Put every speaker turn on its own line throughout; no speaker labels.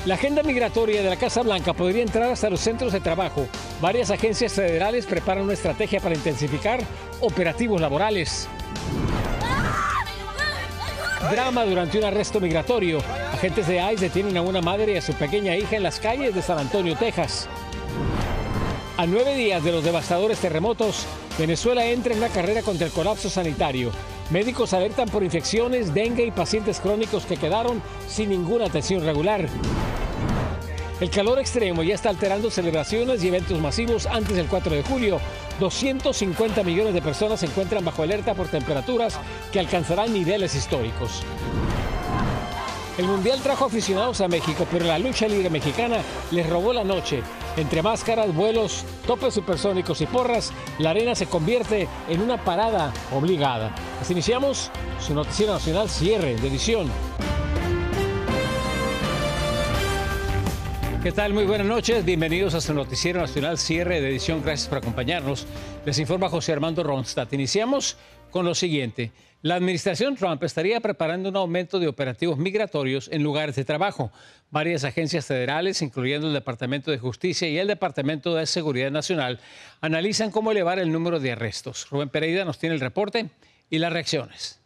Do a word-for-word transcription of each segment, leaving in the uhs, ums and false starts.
La agenda migratoria de la Casa Blanca podría entrar hasta los centros de trabajo. Varias agencias federales preparan una estrategia para intensificar operativos laborales. Drama durante un arresto migratorio. Agentes de ICE detienen a una madre y a su pequeña hija en las calles de San Antonio, Texas. A nueve días de los devastadores terremotos, Venezuela entra en una carrera contra el colapso sanitario. Médicos alertan por infecciones, dengue y pacientes crónicos que quedaron sin ninguna atención regular. El calor extremo ya está alterando celebraciones y eventos masivos antes del cuatro de julio. doscientos cincuenta millones de personas se encuentran bajo alerta por temperaturas que alcanzarán niveles históricos. El Mundial trajo aficionados a México, pero la lucha libre mexicana les robó la noche. Entre máscaras, vuelos, topes supersónicos y porras, la arena se convierte en una parada obligada. Así iniciamos su noticiero nacional cierre de edición. ¿Qué tal? Muy buenas noches. Bienvenidos a su noticiero nacional cierre de edición. Gracias por acompañarnos. Les informa José Armando Ronstadt. Iniciamos con lo siguiente. La administración Trump estaría preparando un aumento de operativos migratorios en lugares de trabajo. Varias agencias federales, incluyendo el Departamento de Justicia y el Departamento de Seguridad Nacional, analizan cómo elevar el número de arrestos. Rubén Pereira nos tiene el reporte y las reacciones.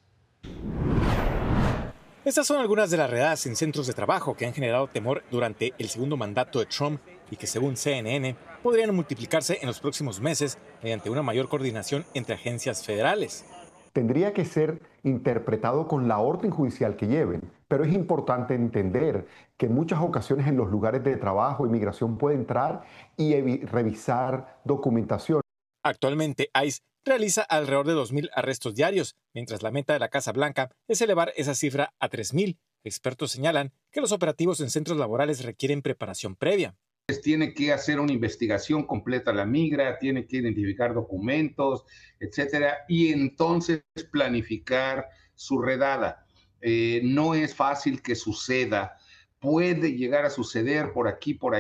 Estas son algunas de las redadas en centros de trabajo que han generado temor durante el segundo mandato de Trump y que, según C N N, podrían multiplicarse en los próximos meses mediante una mayor coordinación entre agencias federales.
Tendría que ser interpretado con la orden judicial que lleven, pero es importante entender que en muchas ocasiones en los lugares de trabajo, inmigración puede entrar y revisar documentación.
Actualmente, ICE realiza alrededor de dos mil arrestos diarios, mientras la meta de la Casa Blanca es elevar esa cifra a tres mil. Expertos señalan que los operativos en centros laborales requieren preparación previa.
Tiene que hacer una investigación completa a la migra, tiene que identificar documentos, etcétera, y entonces planificar su redada. Eh, no es fácil que suceda, puede llegar a suceder por aquí, por allá.